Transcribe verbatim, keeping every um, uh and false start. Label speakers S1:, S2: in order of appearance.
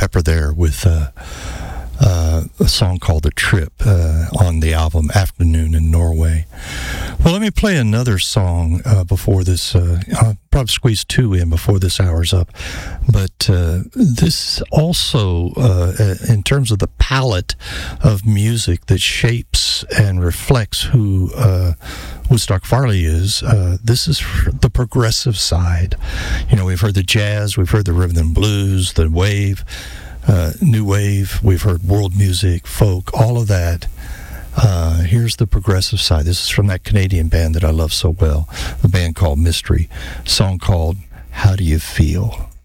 S1: Pepper there with uh, uh, a song called The Trip uh, on the album Afternoon in Norway. Well, let me play another song uh, before this. Uh, I'll probably squeeze two in before this hour's up. But uh, this also, uh, in terms of the palette of music that shapes and reflects who uh, Woodstock Farley is, uh, this is the progressive side. You know, we've heard the jazz, we've heard the rhythm and blues, the wave, uh, new wave, we've heard world music, folk, all of that. Uh, here's the progressive side. This is from that Canadian band that I love so well, the band called Mystery, a song called How Do You Feel?